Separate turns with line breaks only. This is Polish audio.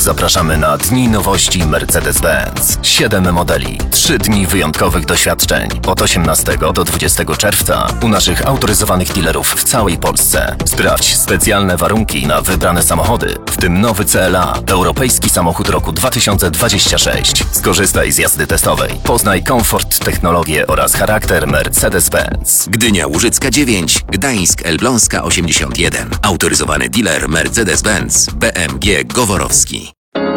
Zapraszamy na Dni Nowości Mercedes-Benz. 7 modeli, 3 dni wyjątkowych doświadczeń od 18 do 20 czerwca u naszych autoryzowanych dealerów w całej Polsce. Sprawdź specjalne warunki na wybrane samochody, w tym nowy CLA, europejski samochód roku 2026. Skorzystaj z jazdy testowej. Poznaj komfort, technologię oraz charakter Mercedes-Benz.
Gdynia Łużycka 9, Gdańsk Elbląska 81. Autoryzowany dealer Mercedes-Benz BMG Goworowski.